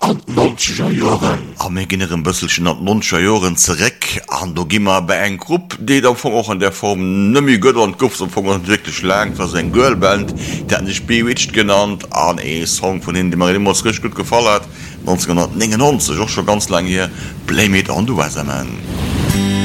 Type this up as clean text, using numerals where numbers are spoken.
an 90er Jahren. Am ginneren bësselchen an 90er Joren zerek an do gimmer bei eng Grupp, déi da vu och an der Form nëmi gëtt an Guft vu wirklich lang was eng Girlband, der an sich Bewitcht genannt an Song von hin, de mar immer rich gut gefallen hat, 1999 och schon ganz lang hier Blame It on the Weatherman.